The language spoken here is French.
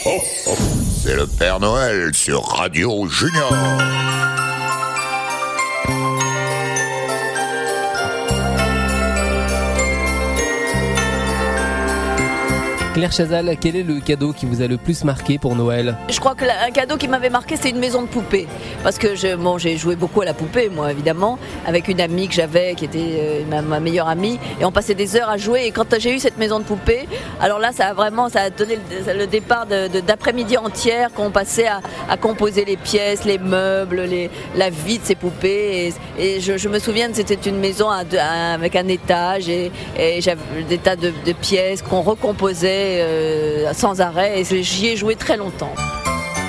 Oh, oh, c'est le Père Noël sur Radio Junior. Claire Chazal, quel est le cadeau qui vous a le plus marqué pour Noël ? Je crois qu'un cadeau qui m'avait marqué, c'est une maison de poupée. Parce que j'ai joué beaucoup à la poupée, moi, évidemment, avec une amie que j'avais, qui était ma meilleure amie. Et on passait des heures à jouer. Et quand j'ai eu cette maison de poupée, alors là, ça a donné le départ d'après-midi entière qu'on passait à composer les pièces, les meubles, la vie de ces poupées. Et je me souviens que c'était une maison avec un étage et j'avais des tas de pièces qu'on recomposait sans arrêt, et j'y ai joué très longtemps.